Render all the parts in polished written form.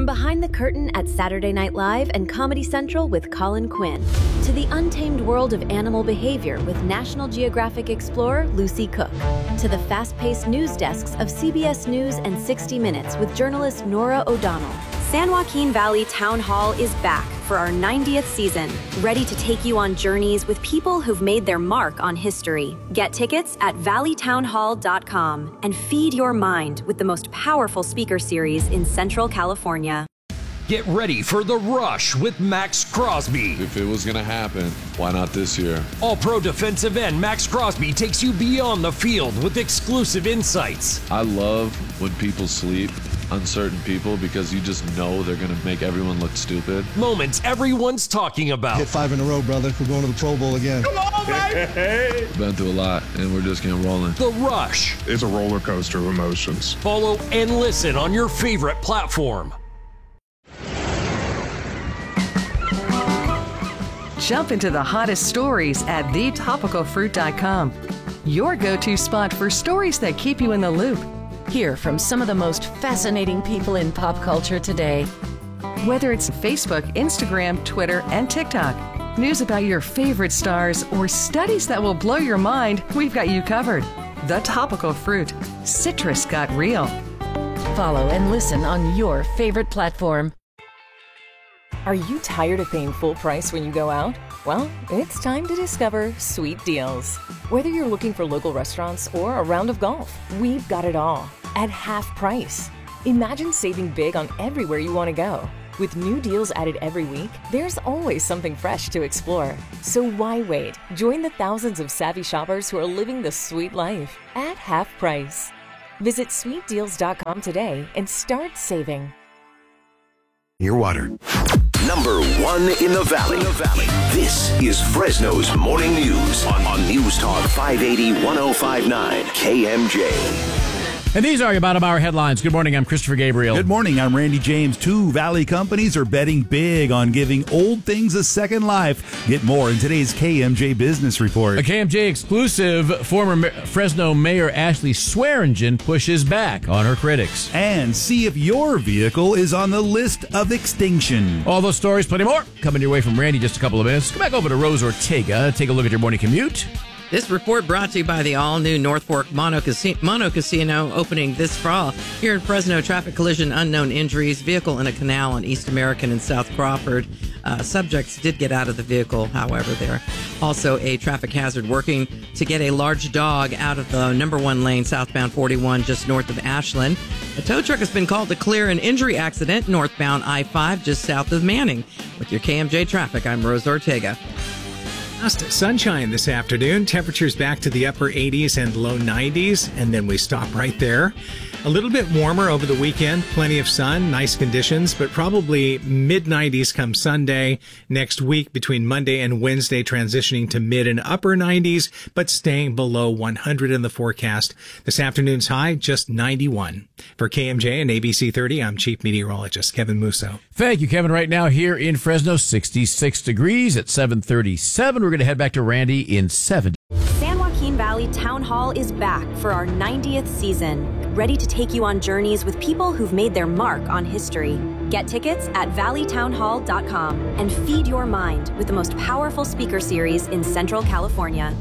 From behind the curtain at Saturday Night Live and Comedy Central with Colin Quinn, to the untamed world of animal behavior with National Geographic explorer Lucy Cook, to the fast-paced news desks of CBS News and 60 Minutes with journalist Nora O'Donnell, San Joaquin Valley Town Hall is back for our 90th season, ready to take you on journeys with people who've made their mark on history. Get tickets at valleytownhall.com and feed your mind with the most powerful speaker series in Central California. Get ready for The Rush with Max Crosby. If it was going to happen, why not this year? All-pro defensive end Max Crosby takes you beyond the field with exclusive insights. I love when people sleep, uncertain people, because you just know they're going to make everyone look stupid. Moments everyone's talking about. Hit 5 in a row, brother. We're going to the Pro Bowl again. Come on, baby! Hey. Been through a lot, and we're just getting rolling. The Rush. It's a roller coaster of emotions. Follow and listen on your favorite platform. Jump into the hottest stories at thetopicalfruit.com. Your go-to spot for stories that keep you in the loop. Hear from some of the most fascinating people in pop culture today. Whether it's Facebook, Instagram, Twitter, and TikTok, news about your favorite stars, or studies that will blow your mind, we've got you covered. The Topical Fruit. Citrus got real. Follow and listen on your favorite platform. Are you tired of paying full price when you go out? Well, it's time to discover Sweet Deals. Whether you're looking for local restaurants or a round of golf, we've got it all at half price. Imagine saving big on everywhere you want to go. With new deals added every week, there's always something fresh to explore. So why wait? Join the thousands of savvy shoppers who are living the sweet life at half price. Visit sweetdeals.com today and start saving. Your water. Number 1 in the Valley. This is Fresno's Morning News on News Talk 580 1059 KMJ. And these are your bottom hour headlines. Good morning, I'm Christopher Gabriel. Good morning, I'm Randy James. 2 Valley companies are betting big on giving old things a second life. Get more in today's KMJ Business Report. A KMJ exclusive, former Fresno Mayor Ashley Swearingen pushes back on her critics. And see if your vehicle is on the list of extinction. All those stories, plenty more, coming your way from Randy in just a couple of minutes. Come back over to Rose Ortega. Take a look at your morning commute. This report brought to you by the all-new North Fork Mono Casino opening this fall. Here in Fresno, traffic collision, unknown injuries, vehicle in a canal on East American and South Crawford. Subjects did get out of the vehicle, however. There also a traffic hazard working to get a large dog out of the number 1 lane southbound 41 just north of Ashland. A tow truck has been called to clear an injury accident northbound I-5 just south of Manning. With your KMJ traffic, I'm Rose Ortega. Sunshine this afternoon. Temperatures back to the upper 80s and low 90s, and then we stop right there. A little bit warmer over the weekend. Plenty of sun, nice conditions, but probably mid-90s come Sunday. Next week, between Monday and Wednesday, transitioning to mid and upper 90s, but staying below 100 in the forecast. This afternoon's high, just 91. For KMJ and ABC 30, I'm Chief Meteorologist Kevin Musso. Thank you, Kevin. Right now here in Fresno, 66 degrees at 7:37. We're going to head back to Randy in 70. San Joaquin Valley Town Hall is back for our 90th season, ready to take you on journeys with people who've made their mark on history. Get tickets at valleytownhall.com and feed your mind with the most powerful speaker series in Central California.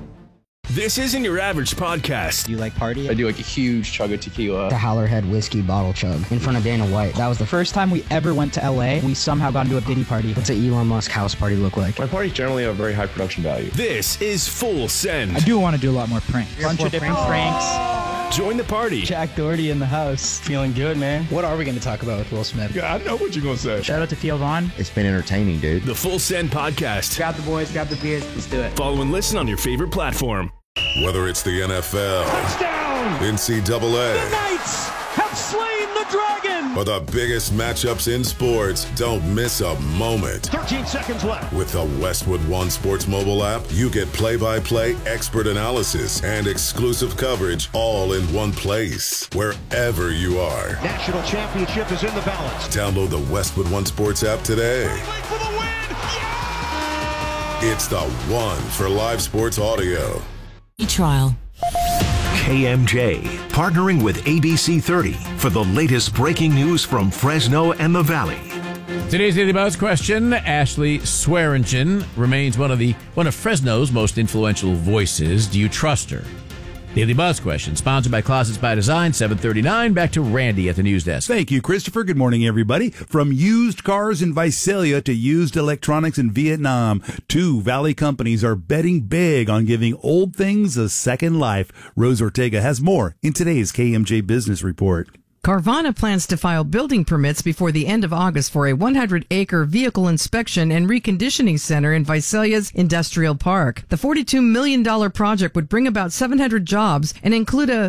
This isn't your average podcast. You like party? I do like a huge chug of tequila. The Howlerhead whiskey bottle chug in front of Dana White. That was the first time we ever went to LA. We somehow got into a Diddy party. What's an Elon Musk house party look like? My parties generally have a very high production value. This is Full Send. I do want to do a lot more pranks. Bunch of different pranks. Join the party. Jack Doherty in the house. Feeling good, man. What are we going to talk about with Will Smith? Yeah, I know what you're going to say. Shout out to Theo Vaughn. It's been entertaining, dude. The Full Send podcast. Grab the boys, grab the beers. Let's do it. Follow and listen on your favorite platform. Whether it's the NFL, touchdown, NCAA, the Knights have slain the dragon, or the biggest matchups in sports, don't miss a moment. 13 seconds left. With the Westwood One Sports mobile app, you get play-by-play expert analysis and exclusive coverage all in one place, wherever you are. National championship is in the balance. Download the Westwood One Sports app today. For the win. Yeah! It's the one for live sports audio. Trial. KMJ, partnering with ABC 30 for the latest breaking news from Fresno and the Valley. Today's Daily Buzz question: Ashley Swearingen remains one of Fresno's most influential voices. Do you trust her? Daily Buzz question, sponsored by Closets by Design, 739. Back to Randy at the news desk. Thank you, Christopher. Good morning, everybody. From used cars in Visalia to used electronics in Vietnam, two Valley companies are betting big on giving old things a second life. Rose Ortega has more in today's KMJ Business Report. Carvana plans to file building permits before the end of August for a 100-acre vehicle inspection and reconditioning center in Visalia's Industrial Park. The $42 million project would bring about 700 jobs and include a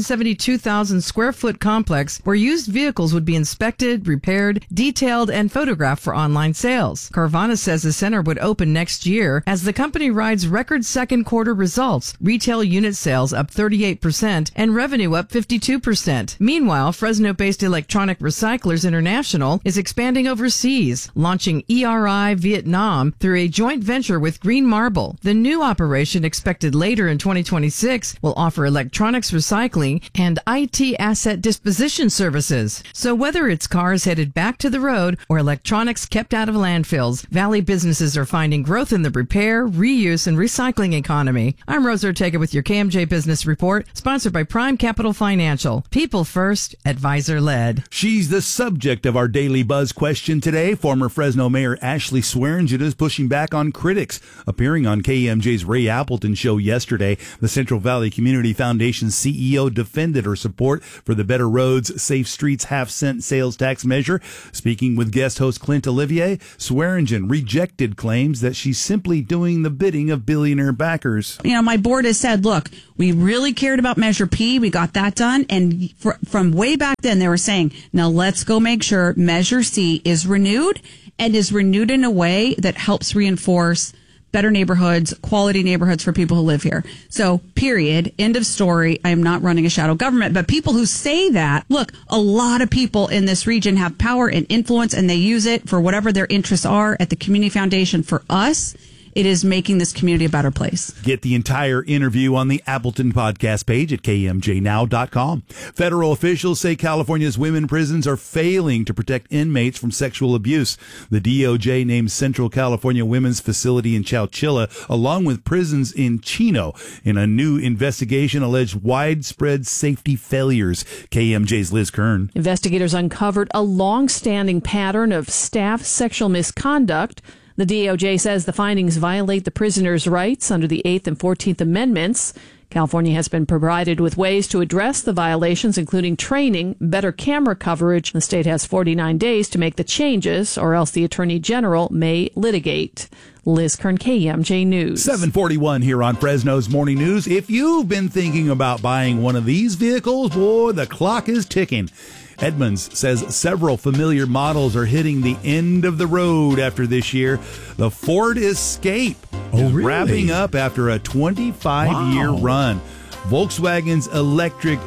172,000-square-foot complex where used vehicles would be inspected, repaired, detailed, and photographed for online sales. Carvana says the center would open next year as the company rides record second quarter results, retail unit sales up 38% and revenue up 52%. Meanwhile, Fresno-based Electronic Recyclers International is expanding overseas, launching ERI Vietnam through a joint venture with Green Marble. The new operation, expected later in 2026, will offer electronics recycling and IT asset disposition services. So whether it's cars headed back to the road or electronics kept out of landfills, Valley businesses are finding growth in the repair, reuse, and recycling economy. I'm Rose Ortega with your KMJ Business Report, sponsored by Prime Capital Financial. People first, advisor-led. She's the subject of our Daily Buzz question today. Former Fresno Mayor Ashley Swearingen is pushing back on critics. Appearing on KMJ's Ray Appleton show yesterday, the Central Valley Community Foundation CEO defended her support for the Better Roads, Safe Streets half-cent sales tax measure. Speaking with guest host Clint Olivier, Swearingen rejected claims that she's simply doing the bidding of billionaire backers. You know, my board has said, look, we really cared about Measure P. We got that done. And from way back then, they were saying, now let's go make sure Measure C is renewed and is renewed in a way that helps reinforce better neighborhoods, quality neighborhoods for people who live here. So, period. End of story. I am not running a shadow government. But people who say that, look, a lot of people in this region have power and influence, and they use it for whatever their interests are. At the Community Foundation, for us, it is making this community a better place. Get the entire interview on the Appleton podcast page at kmjnow.com. Federal officials say California's women prisons are failing to protect inmates from sexual abuse. The DOJ named Central California Women's Facility in Chowchilla, along with prisons in Chino, in a new investigation alleged widespread safety failures. KMJ's Liz Kern. Investigators uncovered a long-standing pattern of staff sexual misconduct. The DOJ says the findings violate the prisoners' rights under the 8th and 14th Amendments. California has been provided with ways to address the violations, including training, better camera coverage. The state has 49 days to make the changes, or else the Attorney General may litigate. Liz Kern, KMJ News. 741 here on Fresno's Morning News. If you've been thinking about buying one of these vehicles, boy, the clock is ticking. Edmunds says several familiar models are hitting the end of the road after this year. The Ford Escape is wrapping up after a 25-year run. Volkswagen's electric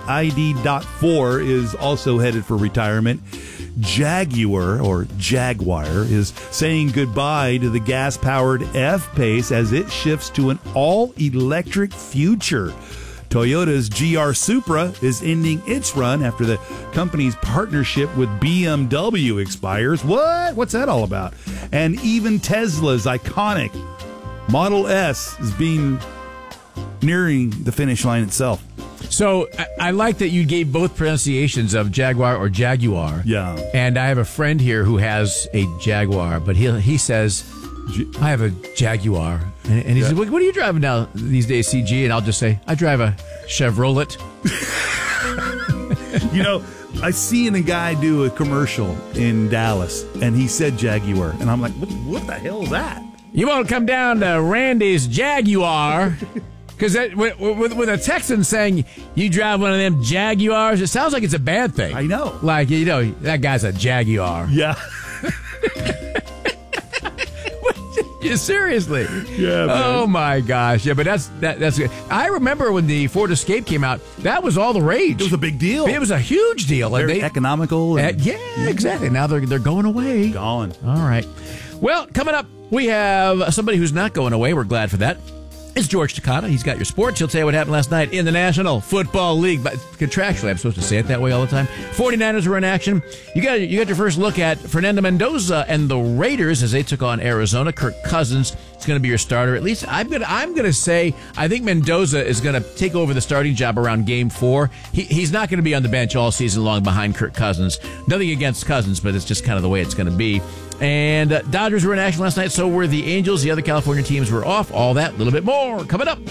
ID.4 is also headed for retirement. Jaguar is saying goodbye to the gas-powered F-Pace as it shifts to an all-electric future. Toyota's GR Supra is ending its run after the company's partnership with BMW expires. What? What's that all about? And even Tesla's iconic Model S is nearing the finish line itself. So I like that you gave both pronunciations of Jaguar or Jaguar. Yeah. And I have a friend here who has a Jaguar, but he says, I have a Jaguar. And he says, what are you driving now these days, CG? And I'll just say, I drive a Chevrolet. You know, I seen a guy do a commercial in Dallas, and he said Jaguar. And I'm like, what the hell is that? You want to come down to Randy's Jaguar? Because with a Texan saying you drive one of them Jaguars, it sounds like it's a bad thing. I know. Like, you know, that guy's a Jaguar. Yeah. Yeah, seriously. Yeah, man. Oh my gosh. Yeah, but that's good. I remember when the Ford Escape came out, that was all the rage. It was a big deal. It was a huge deal. Very economical. Yeah, exactly. Now they're going away. Gone. All right. Well, coming up, we have somebody who's not going away. We're glad for that. It's George Takata. He's got your sports. He'll tell you what happened last night in the National Football League. But contractually, I'm supposed to say it that way all the time. 49ers were in action. You got your first look at Fernando Mendoza and the Raiders as they took on Arizona. Kirk Cousins is going to be your starter. At least I'm gonna say I think Mendoza is going to take over the starting job around Game 4. He's not going to be on the bench all season long behind Kirk Cousins. Nothing against Cousins, but it's just kind of the way it's going to be. And Dodgers were in action last night. So were the Angels. The other California teams were off. All that, a little bit more coming up.